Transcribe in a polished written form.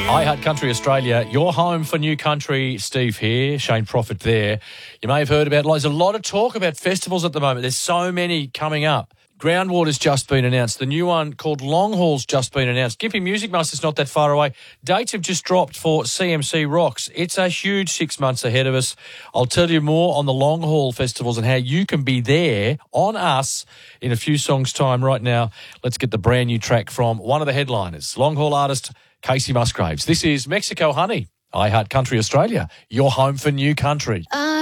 Hi, Hut Country Australia. Your home for new country. Steve here, Shane Prophet there. You may have heard about, there's a lot of talk about festivals at the moment. There's so many coming up. Groundwater's just been announced. The new one called Long Haul's just been announced. Gympie Music Master's not that far away. Dates have just dropped for CMC Rocks. It's a huge 6 months ahead of us. I'll tell you more on the Long Haul festivals and how you can be there on us in a few songs' time. Right now, let's get the brand new track from one of the headliners, Long Haul artist Casey Musgraves. This is Mexico Honey. I Heart Country Australia, your home for new country.